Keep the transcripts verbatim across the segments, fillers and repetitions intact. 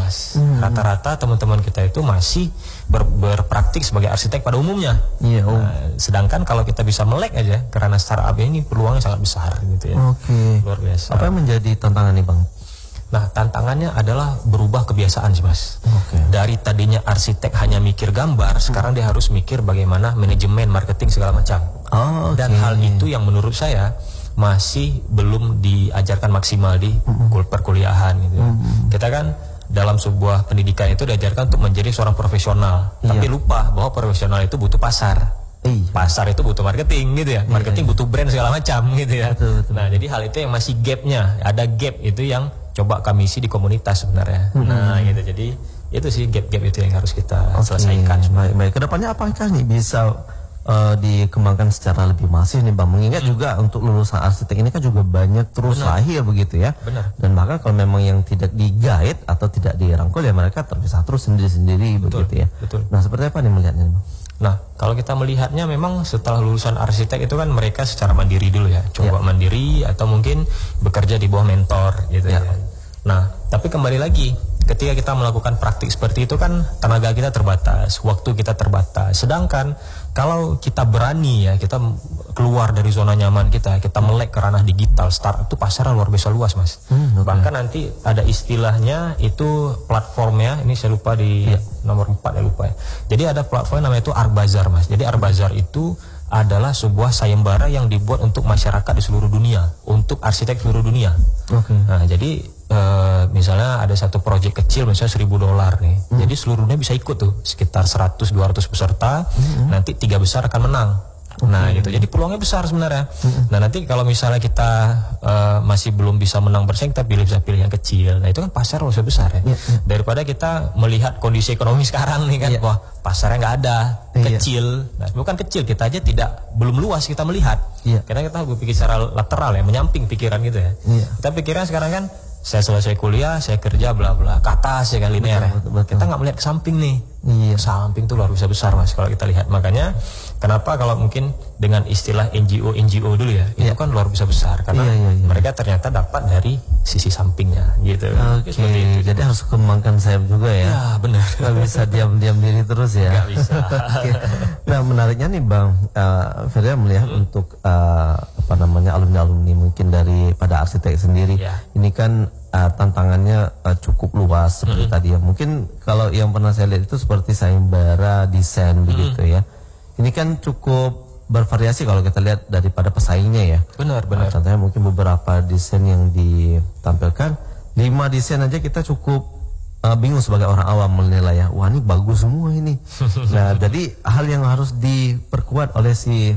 mas. Rata-rata hmm. teman-teman kita itu masih ber, berpraktik sebagai arsitek pada umumnya. Iya. Oh. Nah, sedangkan kalau kita bisa melek aja, karena startup ini peluangnya sangat besar gitu ya. Oke. Okay. Luar biasa. Apa yang menjadi tantangan nih bang? Nah tantangannya adalah berubah kebiasaan sih mas. Okay. Dari tadinya arsitek hanya mikir gambar, hmm. sekarang dia harus mikir bagaimana manajemen, marketing segala macam. Oh, okay. Dan hal itu yang menurut saya masih belum diajarkan maksimal di mm-hmm. perkuliahan gitu. Mm-hmm. Kita kan dalam sebuah pendidikan itu diajarkan untuk menjadi seorang profesional, iya. tapi lupa bahwa profesional itu butuh pasar. Iya. Pasar itu butuh marketing gitu ya. Marketing iya, iya. butuh brand segala macam gitu ya. Betul, betul. Nah, jadi hal itu yang masih gapnya, ada gap itu yang coba kami isi di komunitas sebenarnya. Mm-hmm. Nah, gitu. Jadi itu sih gap-gap itu yang harus kita okay. selesaikan. Baik, baik. Kedepannya apakah nih bisa Uh, dikembangkan secara lebih masif nih bang, mengingat hmm. juga untuk lulusan arsitek ini kan juga banyak terus Benar. lahir begitu ya. Benar. Dan bahkan kalau memang yang tidak di-guide atau tidak dirangkul ya mereka terpisah terus sendiri-sendiri begitu ya. Betul. Nah seperti apa nih melihatnya bang? Nah kalau kita melihatnya memang setelah lulusan arsitek itu kan mereka secara mandiri dulu ya, coba ya. mandiri atau mungkin bekerja di bawah mentor gitu ya. ya. Nah tapi kembali lagi, ketika kita melakukan praktik seperti itu kan tenaga kita terbatas, waktu kita terbatas. Sedangkan kalau kita berani ya, kita keluar dari zona nyaman kita, kita melek ke ranah digital, start itu pasarnya luar biasa luas mas. Hmm, okay. Bahkan nanti ada istilahnya itu platformnya, ini saya lupa di ya. nomor empat ya lupa ya. Jadi ada platform namanya itu Arbazar mas. Jadi Arbazar itu adalah sebuah sayembara yang dibuat untuk masyarakat di seluruh dunia, untuk arsitek seluruh dunia. Okay. Nah jadi e, misalnya ada satu proyek kecil misalnya seribu dolar nih, mm. jadi seluruhnya bisa ikut tuh sekitar seratus dua ratus peserta, mm-hmm. nanti tiga besar akan menang. Okay. Nah gitu, jadi peluangnya besar sebenarnya. Mm-hmm. Nah nanti kalau misalnya kita uh, masih belum bisa menang bersaing, kita pilih bisa pilih yang kecil. Nah itu kan pasar luar besar ya. Yeah. Daripada kita melihat kondisi ekonomi sekarang nih kan, yeah. wah pasarnya nggak ada, yeah. kecil. Nah bukan kecil, kita aja tidak belum luas kita melihat. Yeah. Karena kita berpikir secara lateral ya, menyamping pikiran gitu ya. Yeah. Kita pikiran sekarang kan, saya selesai kuliah, saya kerja, bla bla, ke atas ya kan linear ya. Betul, betul. Kita nggak melihat ke samping nih. Iya. Samping tuh luar biasa besar mas kalau kita lihat. Makanya kenapa kalau mungkin dengan istilah N G O N G O dulu ya, iya. itu kan luar biasa besar karena iya, iya, iya. mereka ternyata dapat dari sisi sampingnya gitu. Oke. Okay. Jadi harus kembangkan sayap juga ya. Ya benar. Gak bisa diam-diam diri terus ya. Gak bisa. Okay. Nah menariknya nih bang, uh, Firda melihat hmm. untuk uh, apa namanya alumni-alumni mungkin dari pada arsitek sendiri. Ya. Ini kan Uh, tantangannya uh, cukup luas seperti mm-hmm. tadi ya. Mungkin kalau yang pernah saya lihat itu seperti sayembara desain mm-hmm. begitu ya. Ini kan cukup bervariasi kalau kita lihat daripada pesaingnya ya. Benar, benar. Uh, contohnya mungkin beberapa desain yang ditampilkan, lima desain aja kita cukup uh, bingung sebagai orang awam menilai ya. Wah ini bagus semua ini. Nah jadi hal yang harus diperkuat oleh si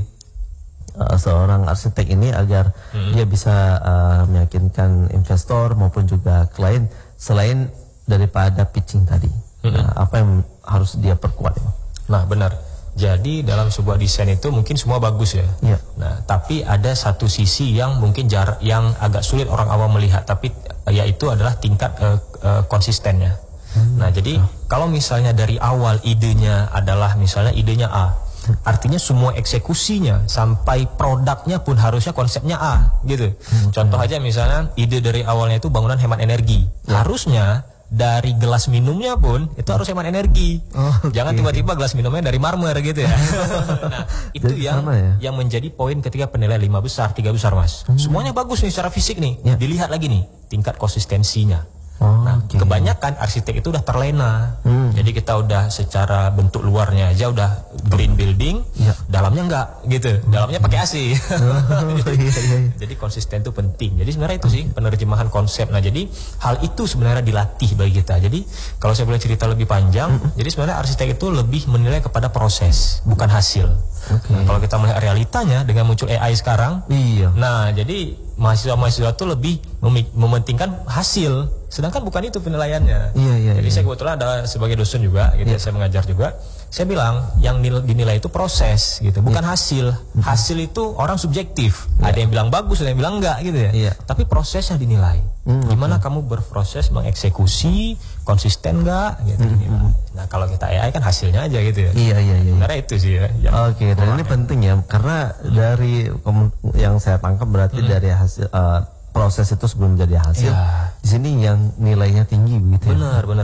Uh, seorang arsitek ini agar hmm. dia bisa uh, meyakinkan investor maupun juga klien selain daripada pitching tadi. Hmm. Nah, apa yang harus dia perkuat? Nah benar. Jadi dalam sebuah desain itu mungkin semua bagus ya. Ya. Nah tapi ada satu sisi yang mungkin jar yang agak sulit orang awam melihat, tapi uh, yaitu adalah tingkat uh, uh, konsistennya. Hmm. Nah jadi oh. kalau misalnya dari awal idenya adalah misalnya idenya A, artinya semua eksekusinya sampai produknya pun harusnya konsepnya A gitu. Hmm, Contoh aja misalnya ide dari awalnya itu bangunan hemat energi. Ya. Harusnya dari gelas minumnya pun itu harus hemat energi. Oh, Jangan tiba-tiba gelas minumnya dari marmer gitu ya. Nah, itu Jadi yang ya? yang menjadi poin ketika penilaian lima besar, tiga besar mas. Hmm. Semuanya bagus nih secara fisik nih. Ya. Dilihat lagi nih tingkat konsistensinya. Oh, nah, okay. kebanyakan arsitek itu udah terlena. Hmm. Jadi kita udah secara bentuk luarnya aja udah green building, ya. dalamnya enggak gitu. Dalamnya pakai A C. Oh, jadi, iya, iya. jadi konsisten itu penting. Jadi sebenarnya itu sih penerjemahan konsep. Nah, jadi hal itu sebenarnya dilatih bagi kita. Jadi kalau saya boleh cerita lebih panjang, hmm. jadi sebenarnya arsitek itu lebih menilai kepada proses, bukan hasil. Okay. Nah, kalau kita melihat realitanya dengan muncul A I sekarang, iya. Nah, jadi mahasiswa-mahasiswa itu lebih mementingkan hasil, sedangkan bukan itu penilaiannya. Iya, iya, Jadi iya. saya kebetulan ada sebagai dosen juga, gitu iya. saya mengajar juga. Saya bilang yang dinilai itu proses, gitu, bukan iya. hasil. Hasil itu orang subjektif. Iya. Ada yang bilang bagus, ada yang bilang enggak, gitu ya. Iya. Tapi prosesnya dinilai. Hmm, Gimana okay. kamu berproses mengeksekusi, konsisten enggak, gitu. Hmm. Nah kalau kita A I kan hasilnya aja gitu ya. Iya iya iya. Karena itu sih ya. Oke, okay, dan ini penting ya, karena hmm. dari yang saya tangkap berarti hmm. dari hasil uh, proses itu sebelum menjadi hasil. Ya. Di sini yang nilainya tinggi begitu. Benar, ya? benar.